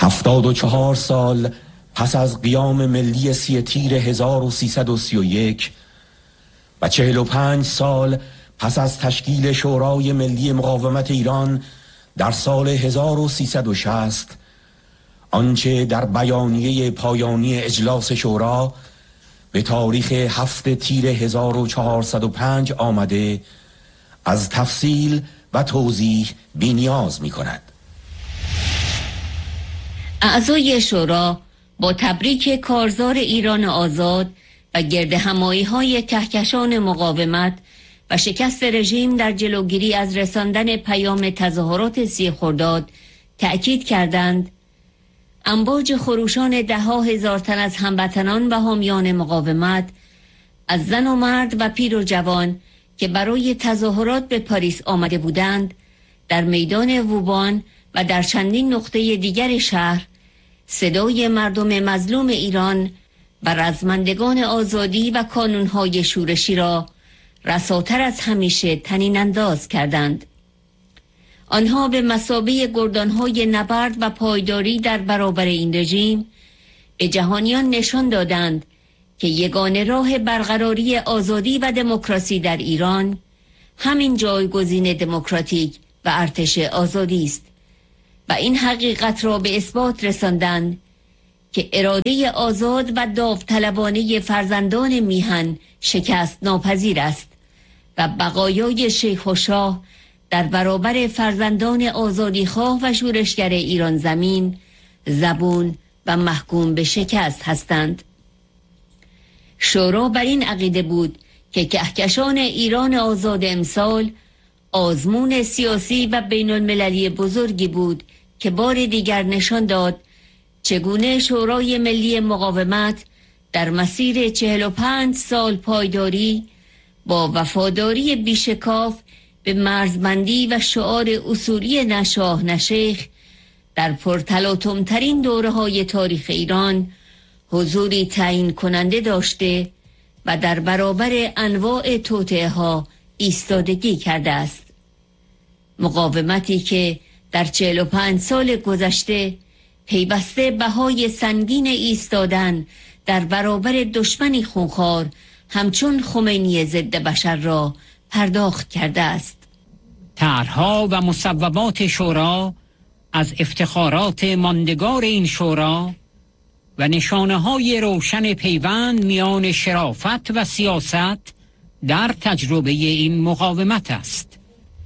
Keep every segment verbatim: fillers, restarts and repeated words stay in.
هفتاد و چهار سال پس از قیام ملی سی تیر هزار و سیصد و سی و یک و چهل و پنج سال پس از تشکیل شورای ملی مقاومت ایران در سال هزار و سیصد و شصت، آنچه در بیانیه پایانی اجلاس شورا به تاریخ هفت تیر هزار و چهارصد و پنج آمده از تفصیل و توضیح بی‌نیاز می کند. اعضای شورا با تبریک کارزار ایران آزاد و گرد همایی های کهکشان مقاومت و شکست رژیم در جلوگیری از رساندن پیام تظاهرات سی خرداد تأکید کردند امواج خروشان ده ها هزار تن از هموطنان و حامیان مقاومت از زن و مرد و پیر و جوان که برای تظاهرات به پاریس آمده بودند در میدان ووبان و در چندین نقطه دیگر شهر صدای مردم مظلوم ایران و رزمندگان آزادی و کانونهای شورشی را رساتر از همیشه طنین انداز کردند. آنها به مثابه گردانهای نبرد و پایداری در برابر این رژیم به جهانیان نشان دادند که یگانه راه برقراری آزادی و دموکراسی در ایران همین جایگزین دموکراتیک و ارتش آزادی است و این حقیقت را به اثبات رساندند که اراده آزاد و داوطلبانه فرزندان میهن شکست ناپذیر است و بقایای شیخ و شاه در برابر فرزندان آزادیخواه و شورشگر ایران زمین زبون و محکوم به شکست هستند. شورا بر این عقیده بود که کهکشان ایران آزاد امسال آزمون سیاسی و بین المللی بزرگی بود که بار دیگر نشان داد چگونه شورای ملی مقاومت در مسیر چهل و پنج سال پایداری با وفاداری بیشکاف به مرزبندی و شعار اصولی نه شاه نه شیخ در پرتلاطم ترین دوره های تاریخ ایران حضوری تعیین کننده داشته و در برابر انواع توطئه ها ایستادگی کرده است. مقاومتی که در چهل و پنج سال گذشته پیوسته بهای سنگین ایستادن در برابر دشمنی خونخوار همچون خمینی ضد بشر را پرداخت کرده است. طرح‌ها و مصوبات شورا از افتخارات ماندگار این شورا و نشانه‌های روشن پیوند میان شرافت و سیاست در تجربه این مقاومت است.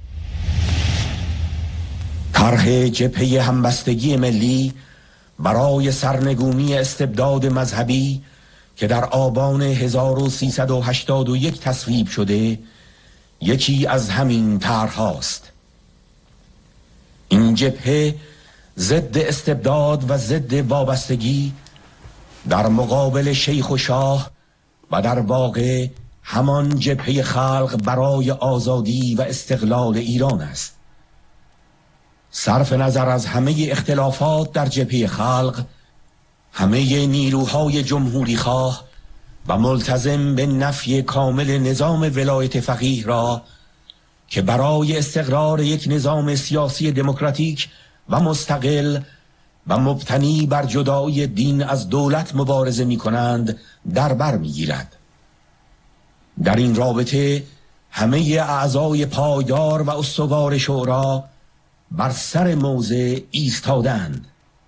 طرح جبهه همبستگی ملی برای سرنگونی استبداد مذهبی که در آبان هزار و سیصد و هشتاد و یک تصویب شده یکی از همین طرح‌هاست. این جبهه ضد استبداد و ضد وابستگی در مقابل شیخ و شاه و در واقع همان جبهه خلق برای آزادی و استقلال ایران است. صرف نظر از همه اختلافات در جبهه خلق، همه نیروهای جمهوری خواه و ملتزم به نفی کامل نظام ولایت فقیه را که برای استقرار یک نظام سیاسی دموکراتیک و مستقل و مبتنی بر جدایی دین از دولت مبارزه می کنند در بر می گیرد. در این رابطه همه اعضای پایدار و استوار شورا بر سر موضع ایستادند.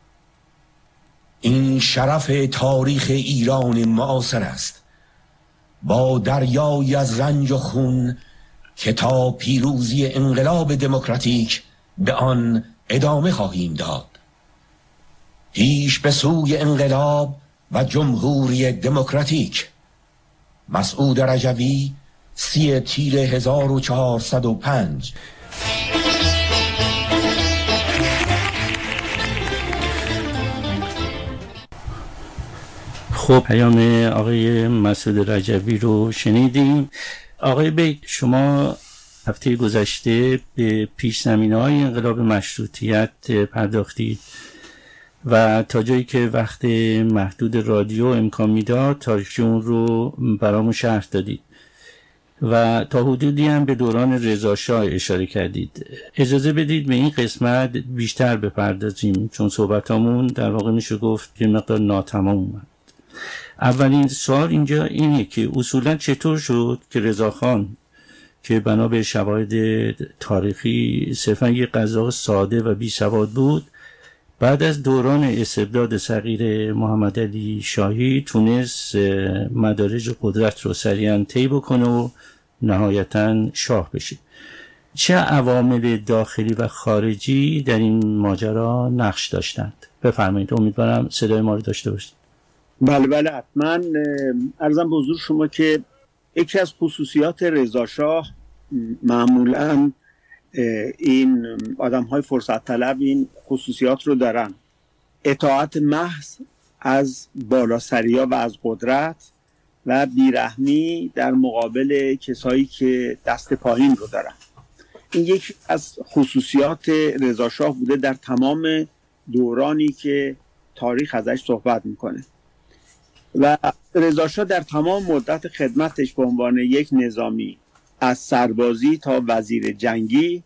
این شرف تاریخ ایران معاصر است، با دریایی از رنج و خون که تا پیروزی انقلاب دموکراتیک به آن ادامه خواهیم داد. پیش به سوی انقلاب و جمهوری دموکراتیک. مسعود رجوی، سی تیر هزار و چهارصد و پنج. خب پیام آقای مسعود رجوی رو شنیدیم. آقای بیگ، شما هفته گذشته به پیش زمینه‌های انقلاب مشروطیت پرداختید و تا جایی که وقت محدود رادیو امکان میداد تاریخچه اون رو برامون شرح دادید و تا حدودی هم به دوران رضا شاه اشاره کردید. اجازه بدید به این قسمت بیشتر بپردازیم، چون صحبتامون در واقع میشه گفت یه مقدار ناتمام اومد. اولین سوال اینجا اینه که اصولا چطور شد که رضاخان که بنا به شواهد تاریخی صرفا یه قزاق ساده و بی سواد بود، بعد از دوران استبداد صغیر محمد علی شاهی تونست مدارج قدرت رو سریعا طی بکنه و نهایتا شاه بشه. چه عوامل داخلی و خارجی در این ماجرا نقش داشتند؟ بفرمایید، امیدوارم صدای ما رو داشته باشید. بله بله حتما. عرضم به حضور شما که یکی از خصوصیات رضا شاه معمولاً این آدم‌های فرصت طلب این خصوصیات رو دارن: اطاعت محض از بالاسریا و از قدرت و بیرحمی در مقابل کسایی که دست پایین رو دارن. این یکی از خصوصیات رضا شاه بوده در تمام دورانی که تاریخ ازش صحبت میکنه. و رضا شاه در تمام مدت خدمتش به عنوان یک نظامی، از سربازی تا وزیر جنگی،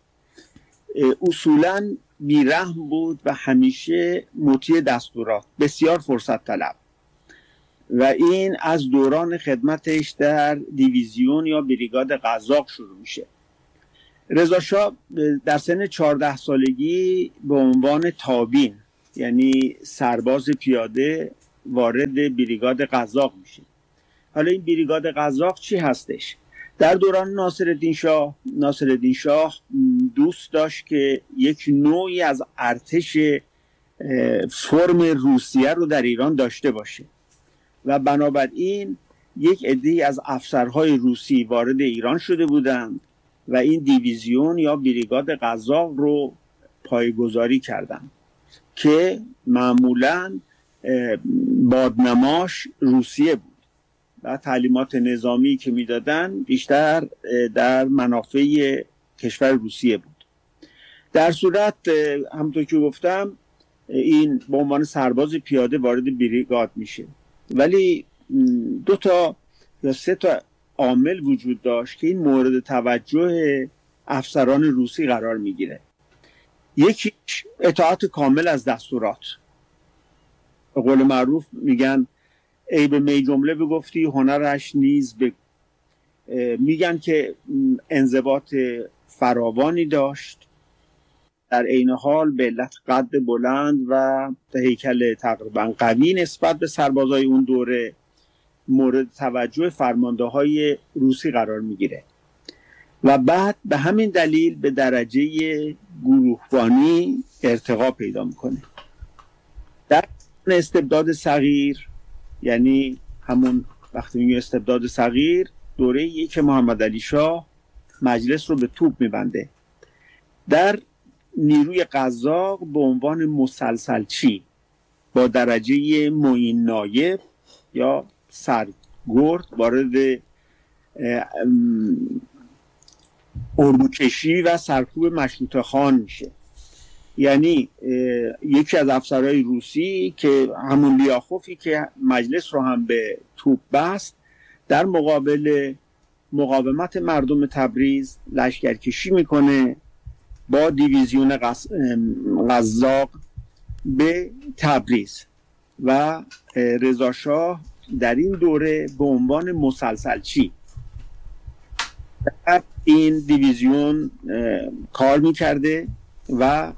اصولاً بیرحم بود و همیشه مطیع دستورات، بسیار فرصت طلب. و این از دوران خدمتش در دیویزیون یا بریگاد قزاق شروع میشه. رضا شاه در سن چهارده سالگی به عنوان تابین، یعنی سرباز پیاده، وارد بریگاد قزاق میشه. حالا این بریگاد قزاق چی هستش؟ در دوران ناصرالدین شاه ناصرالدین شاه دوست داشت که یک نوعی از ارتش فرم روسیه رو در ایران داشته باشه و بنابراین یک عده‌ای از افسرهای روسی وارد ایران شده بودند و این دیویزیون یا بریگاد قزاق رو پایه‌گذاری کردند که معمولاً بادنماش روسیه بود و تعلیمات نظامی که میدادن بیشتر در منافع کشور روسیه بود. در صورت همونطور که گفتم این به عنوان سرباز پیاده وارد بریگاد میشه، ولی دو تا یا سه تا عامل وجود داشت که این مورد توجه افسران روسی قرار میگیره. یکیش اطاعت کامل از دستورات. به قول معروف میگن ای به می جمله بگفتی هنرش نیز بگو. میگن که انضباط فراوانی داشت، در عین حال به علت قد بلند و هیکل تقریبا قوی نسبت به سربازای اون دوره مورد توجه فرمانده‌های روسی قرار میگیره و بعد به همین دلیل به درجه گروهبانی ارتقا پیدا میکنه. در استبداد صغیر، یعنی همون وقتی میگه استبداد صغیر، دوره ای که محمد علی شاه مجلس رو به توپ میبنده، در نیروی قزاق به عنوان مسلسلچی با درجه معین نایب یا سرگرد وارد اردوکشی و سرکوب مشروطه خان میشه. یعنی یکی از افسرهای روسی که همون لیاخوفی که مجلس رو هم به توپ بست، در مقابل مقاومت مردم تبریز لشکرکشی میکنه با دیویزیون قزاق به تبریز و رضا شاه در این دوره به عنوان مسلسلچی در این دیویزیون کار میکرده و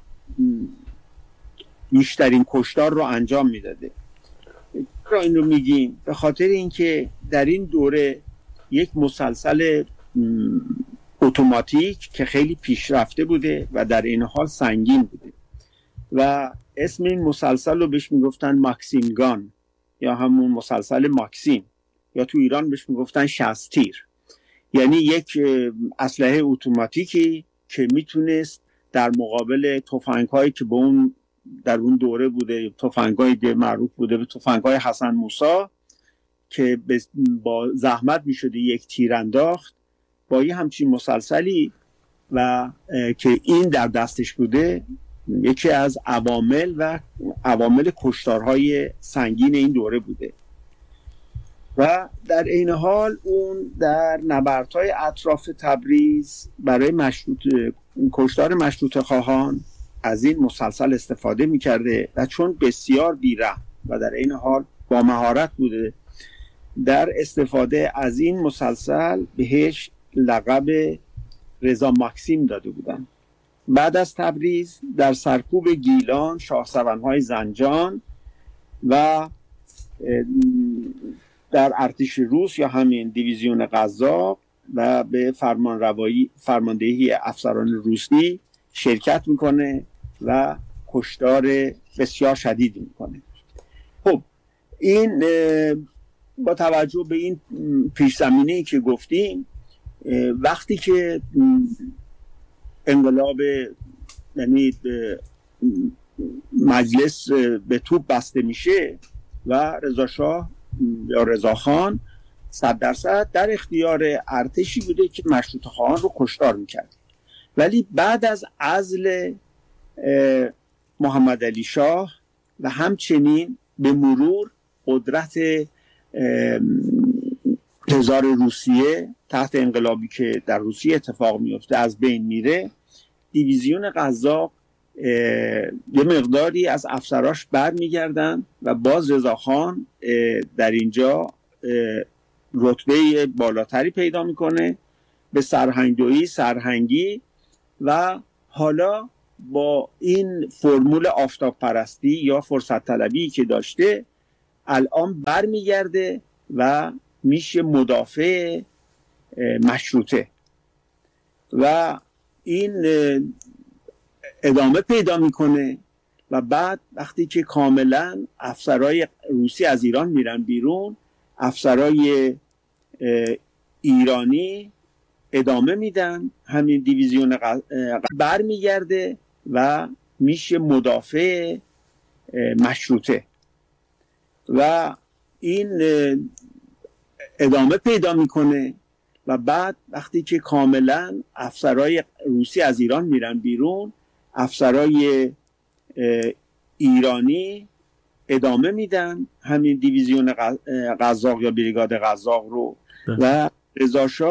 بیشترین کشتار رو انجام میداده. چرا این رو میگیم؟ به خاطر اینکه در این دوره یک مسلسل اتوماتیک که خیلی پیشرفته بوده و در این حال سنگین بوده و اسم این مسلسل رو بهش میگفتن ماکسیم گان یا همون مسلسل ماکسیم، یا تو ایران بهش میگفتن شستیر، یعنی یک اسلحه اتوماتیکی که میتونست در مقابل تفنگ‌هایی که به اون در اون دوره بوده، تفنگ‌هایی که معروف بوده به تفنگ‌های حسن موسی که با زحمت میشده یک تیر انداخت، با یه همچین مسلسلی و که این در دستش بوده، یکی از عوامل و عوامل کشتارهای سنگین این دوره بوده. و در این حال اون در نبردهای اطراف تبریز برای مشروط کشتار مشروطه خواهان از این مسلسل استفاده می‌کرده و چون بسیار بی‌رحم و در این حال با مهارت بوده، در استفاده از این مسلسل بهش لقب رضا ماکسیم داده بودن. بعد از تبریز در سرکوب گیلان، شاهسوارهای زنجان و در ارتش روس یا همین دیویزیون قزاق و به فرمانروایی فرماندهی افسران روسی شرکت میکنه و کشتار بسیار شدیدی میکنه. خب این با توجه به این پیش زمینه‌ای که گفتیم، وقتی که انقلاب یعنی مجلس به توپ بسته میشه و رضا شاه یا رضا خان صد درصد در اختیار ارتشی بوده که مشروطه خواهان رو کشتار میکرد، ولی بعد از عزل محمد علی شاه و همچنین به مرور قدرت تزار روسیه تحت انقلابی که در روسیه اتفاق میفته از بین میره، دیویزیون قزاق یه مقداری از افسراش بر میگردن و باز رضاخان در اینجا رتبه بالاتری پیدا میکنه به سرهنگدویی سرهنگی و حالا با این فرمول آفتاب پرستی یا فرصت طلبی که داشته الان بر میگرده و میشه مدافع مشروطه و این ادامه پیدا میکنه و بعد وقتی که کاملا افسرهای روسی از ایران میرن بیرون، افسرهای ایرانی ادامه میدن، همین دیویزیون بر میگرده و میشه مدافع مشروطه و این ادامه پیدا میکنه و بعد وقتی که کاملا افسرهای روسی از ایران میرن بیرون، افسرهای ایرانی ادامه میدن همین دیویزیون قزاق یا بریگاد قزاق رو و رضا شاه